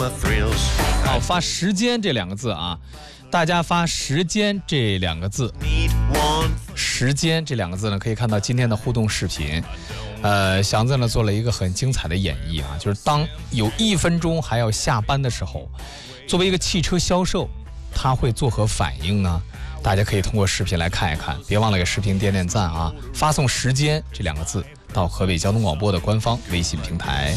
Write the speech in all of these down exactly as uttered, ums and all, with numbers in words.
好，发时间这两个字啊，大家发时间这两个字，时间这两个字呢，可以看到今天的互动视频。呃，祥子呢做了一个很精彩的演绎啊，就是当有一分钟还要下班的时候，作为一个汽车销售，他会作何反应呢？大家可以通过视频来看一看，别忘了给视频点点赞啊！发送时间这两个字到河北交通广播的官方微信平台。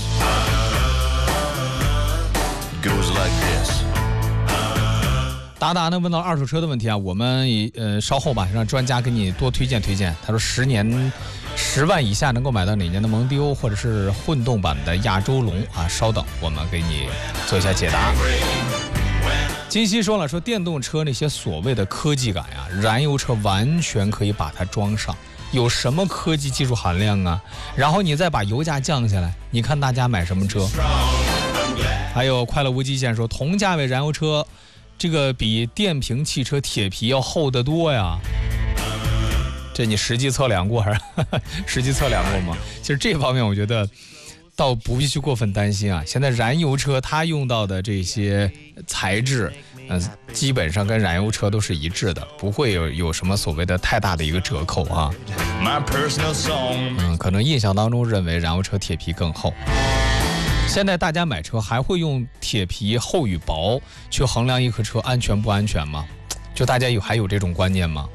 达达呢问到二手车的问题啊，我们呃稍后吧，让专家给你多推荐推荐。他说十年十万以下能够买到哪年的蒙迪欧或者是混动版的亚洲龙啊？稍等，我们给你做一下解答。金熙说了，说电动车那些所谓的科技感呀，燃油车完全可以把它装上，有什么科技技术含量啊？然后你再把油价降下来，你看大家买什么车？还有快乐无极限说，同价位燃油车，这个比电瓶汽车铁皮要厚得多呀。这你实际测量过还是实际测量过吗？其实这方面我觉得倒不必去过分担心啊。现在燃油车它用到的这些材质，嗯、呃，基本上跟燃油车都是一致的，不会有有什么所谓的太大的一个折扣啊。嗯，可能印象当中认为燃油车铁皮更厚。现在大家买车还会用铁皮厚与薄去衡量一颗车安全不安全吗？就大家有还有这种观念吗？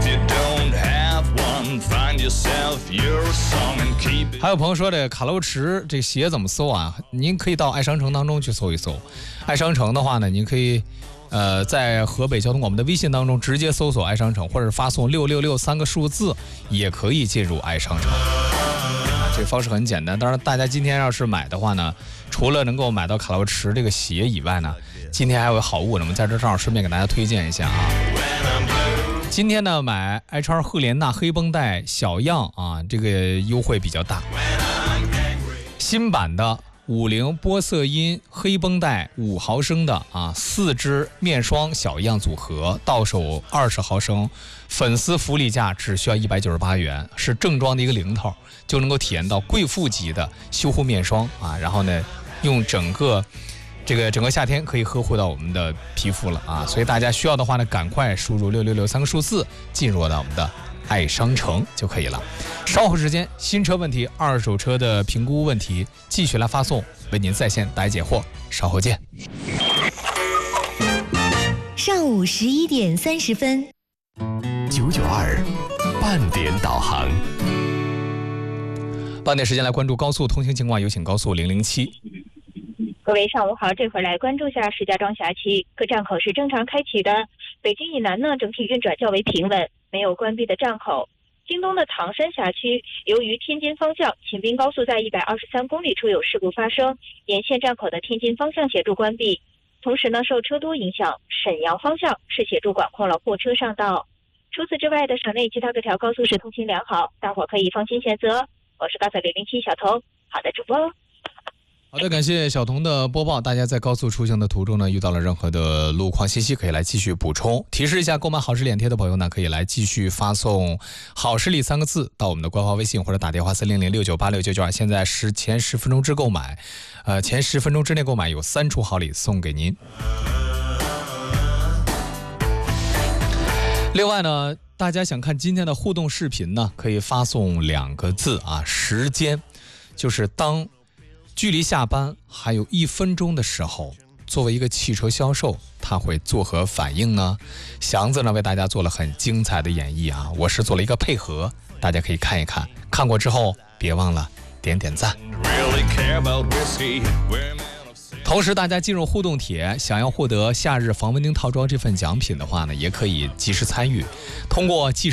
还有朋友说的卡路驰这鞋怎么搜啊？您可以到爱商城当中去搜一搜。爱商城的话呢，您可以呃在河北交通广播的微信当中直接搜索爱商城，或者发送六六六三个数字，也可以进入爱商城。这个方式很简单。当然，大家今天要是买的话呢，除了能够买到卡路驰这个鞋以外呢，今天还有好物呢，我们在这正好顺便给大家推荐一下啊。今天呢，买 H 二 赫莲娜黑绷带小样啊，这个优惠比较大。新版的五菱波色因黑绷带五毫升的啊，四支面霜小样组合，到手二十毫升，粉丝福利价只需要一百九十八元，是正装的一个零头，就能够体验到贵妇级的修护面霜啊。然后呢，用整个。这个整个夏天可以呵护到我们的皮肤了啊，所以大家需要的话呢，赶快输入六六六三个数字，进入到我们的爱商城就可以了。稍后时间，新车问题、二手车的评估问题，继续来发送，为您在线答疑解惑。稍后见。 上午十一点三十分， 九九二半点导航。 半点时间来关注高速通行情况，有请高速零零七。 各位上午好，这会儿来关注下石家庄辖区各站口是正常开启的。北京以南呢，整体运转较为平稳，没有关闭的站口。京东的唐山辖区，由于天津方向秦滨高速在一百二十三公里处有事故发生，沿线站口的天津方向协助关闭。同时呢，受车多影响，沈阳方向是协助管控了货车上道。除此之外的省内其他各条高速是通行良好，大伙可以放心选择。我是高速零零七小彤，好的主播。 好的，感谢小彤的播报。大家在高速出行的途中呢，遇到了任何的路况信息，可以来继续补充。提示一下，购买好视脸贴的朋友呢，可以来继续发送好视力三个字到我们的官方微信，或者打电话四零零六九八六九九二。现在是前十分钟之购买，呃，前十分钟之内购买有三处好礼送给您。另外呢，大家想看今天的互动视频呢，可以发送两个字啊，时间，就是当距离下班还有一分钟的时候，作为一个汽车销售，他会作何反应呢？祥子呢为大家做了很精彩的演绎啊，我是做了一个配合，大家可以看一看，看过之后别忘了点点赞。同时大家进入互动帖，想要获得夏日防蚊叮套装这份奖品的话呢，也可以及时参与，通过计时